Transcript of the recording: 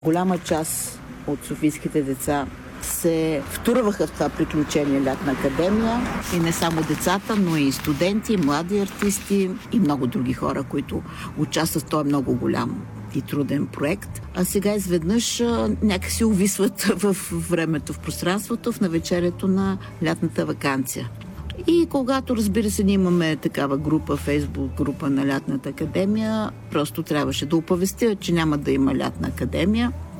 Голяма част от софийските деца се втурваха в това приключение Лятна академия. И не само децата, но и студенти, млади артисти и много други хора, които участват в този много голям и труден проект. А сега изведнъж някакси увисват в времето, в пространството, в навечерието на лятната ваканция. И когато, разбира се, ние имаме такава група, Фейсбук група на Лятната академия, просто трябваше да оповестя, че няма да има Лятна академия.